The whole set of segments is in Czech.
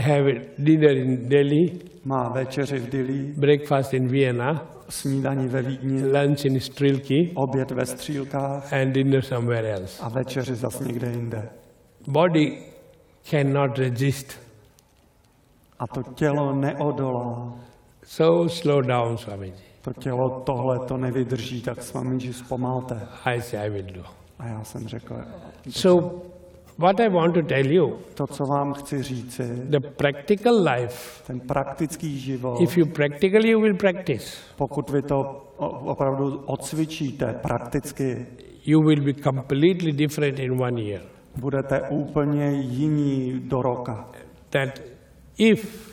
have dinner in Delhi, má večeři v Dili, breakfast in Vienna, snídaní ve Vídni, lunch in Strilky, oběd ve Střílkách and dinner somewhere else. a večeři zas někde jinde. Body cannot resist. A to tělo neodolá. So slow down, Swamiji. To tělo tohle to nevydrží, tak Swamiji zpomalte. I say I will do. A já jsem řekl, So what I want to tell you, to, co vám chci říci, the practical life, ten praktický život, if you practically you will practice, pokud vy to opravdu odcvičíte prakticky, you will be completely different in 1 year. budete úplně jiní do roka. That if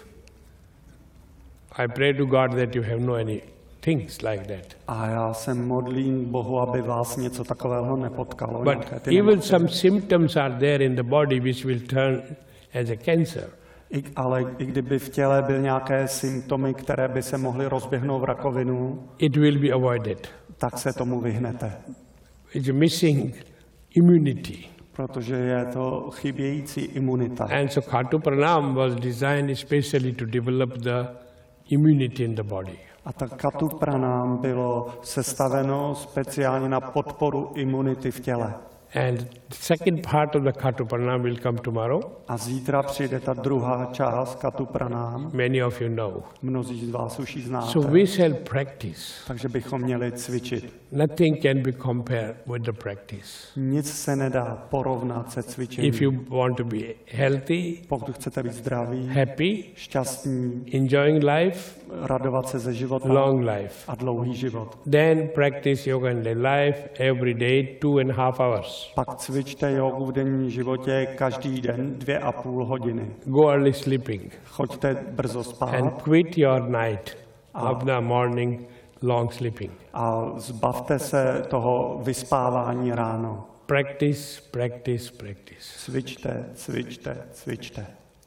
I pray to God that you have no any things like that. A já se modlím Bohu, aby vás něco takového nepotkalo. But even some symptoms are there in the body which will turn as a cancer. Ale i kdyby v těle byly nějaké symptomy, které by se mohly rozběhnout v rakovinu, it will be avoided. tak se tomu vyhnete. It's missing immunity. Protože je to chybějící imunita. And so Khatu Pranam was designed especially to develop the immunity in the body. A tak Khatu Pranam bylo sestaveno speciálně na podporu imunity v těle. And the second part of the Khatu Pranam will come tomorrow. A zítra přijde ta druhá část Khatu Pranam. Many of you know. Mnozí z vás už ji znáte. So we shall practice. Takže bychom měli cvičit. Nothing can be compared with the practice. Nic se nedá porovnat se cvičením. If you want to be healthy, Pokud chcete být zdraví, happy, šťastní, enjoying life, radovat se ze života long life, a dlouhý život. then practice yoga in the life every day 2.5 hours. Pak cvičte jogu v denním životě každý den 2,5 hodiny. Go early sleeping Choďte brzo and spát quit your night of the morning long sleeping. a zbavte se toho vyspávání ráno. Practice, practice, practice. Cvičte, cvičte, cvičte.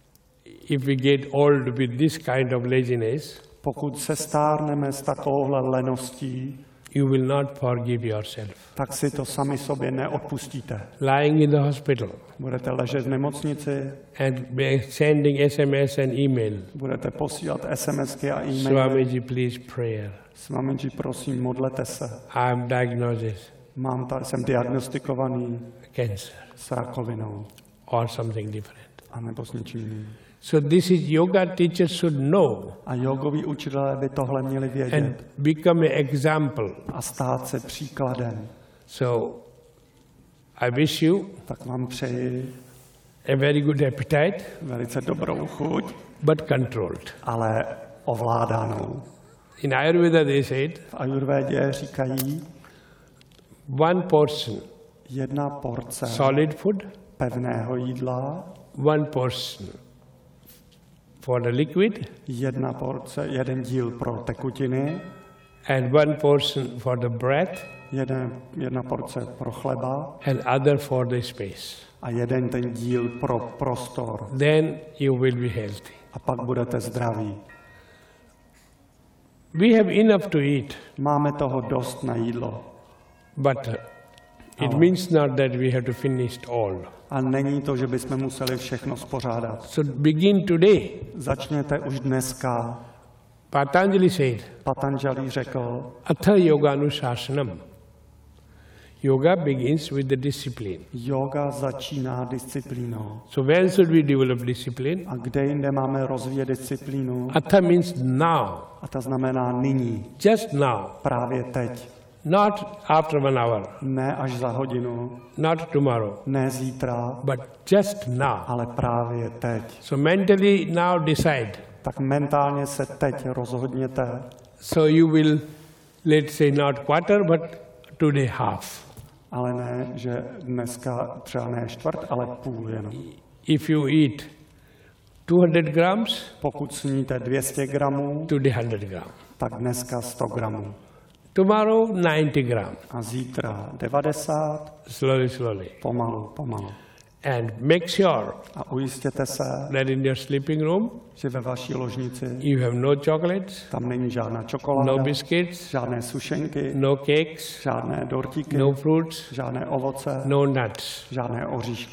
If we get old with this kind of laziness, Pokud se stárneme s takovouhle leností, you will not forgive yourself. tak si to sami sobě neodpustíte. Lying in the hospital Budete ležet v nemocnici, and sending SMS and email. budete posílat SMSky a e-maily. Swamiji, please prayer. Swamiji, prosím, modlete se. I am diagnosed Jsem diagnostikovaný cancer s rakovinou, or something different. anebo s něčím jiným. So this is yoga teachers should know A jogoví učitelé by tohle měli and vědět become an example. a stát se příkladem. So I wish you Tak vám přeji a very good appetite, velice dobrou chuť, but controlled. ale ovládanou. In Ayurveda they said V ajurvédě říkají 1 portion jedna porce solid food, pevného jídla, 1 portion for the liquid, jeden díl pro tekutiny, and 1 portion for the breath, jedna porce pro chleba and other for the space. a jeden ten díl pro prostor. Then you will be healthy. A pak budete zdraví. We have enough to eat, Máme toho dost na jídlo. but it means not that we have to finish all. A není to, že bychom museli všechno spořádat. So begin today. Začněte už dneska. Patanjali said, Patanjali řekl, Atha yoga anushashanam. Yoga begins with the discipline. yoga začíná disciplínou. So when should we develop discipline? A kde jinde máme rozvíjet disciplínu? Atha means now, A ta znamená nyní, just now, právě teď. not after 1 hour, Ne až za hodinu, not tomorrow, ne zítra, but just now. ale právě teď. So mentally now decide. Tak mentálně se teď rozhodněte. So you will, let's say not quarter, but today half. Ale ne, že dneska třeba ne čtvrt, ale půl jenom. If you eat 200 grams, Pokud sníte 200 gramů, today 100 grams. tak dneska 100 gramů. Tomorrow 90 grams, A zítra 90, slowly, slowly. pomalu, pomalu. And make sure A ujistěte se, that in your sleeping room že ve vaší ložnici you have no chocolates, tam není žádná čokoláda, no biscuits, žádné sušenky, no cakes, žádné dortíky, no fruits, žádné ovoce, no nuts. žádné oříšky.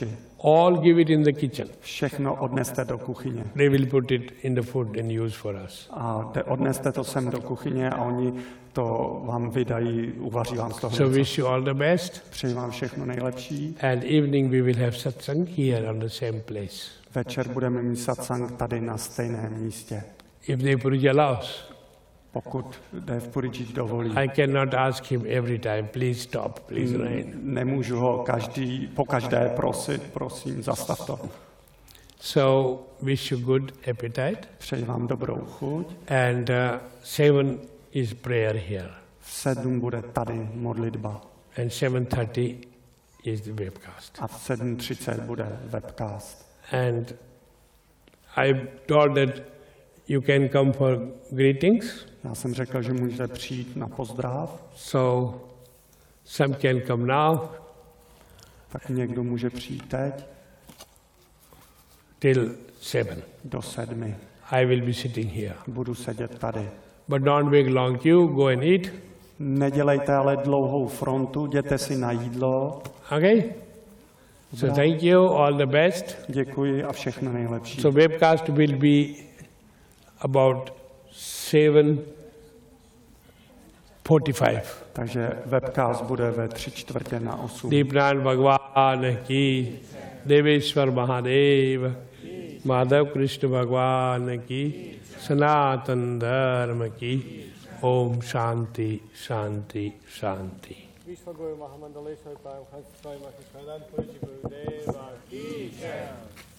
All give it in the kitchen. Všechno odneste do kuchyně. They will put it in the food and use for us. A odneste to sem do kuchyně a oni to vám vydají, uvaří vám z toho. So wish you all the best. Přeji vám všechno nejlepší. And evening we will have satsang here on the same place. Večer budeme mít satsang tady na stejném místě. If the Puriji allows. Pokud Dev Puriji dovolí. I cannot ask him every time, please stop, please rain. Nemůžu ho po každé prosit, prosím, zastav to. So wish you good appetite. Přeji vám dobrou chuť. And 7 is prayer here. V 7 bude tady modlitba. And 7:30 is the webcast. A v 7:30 bude webcast. And I told that you can come for greetings. Já jsem řekl, že můžete přijít na pozdrav. So some can come now. Tak někdo může přijít teď. Till 7. Do 7. I will be sitting here. Budu sedět tady. But don't make long queue, go and eat. Nedělejte ale dlouhou frontu, jděte si na jídlo. Okay? So thank you, all the best. Děkuji a všechno nejlepší. So webcast will be about 7:45. Takže webcast bude ve 7:45. Deepnand Bhagwan ki, Deveshwar Mahadev, Madhav Krishna Bhagwan ki, Sanatan Dharma ki, Om Shanti, Shanti, Shanti. Vishwaguru Mahamandaleshwar Prabhupada Puriji Gurudeva ki jai.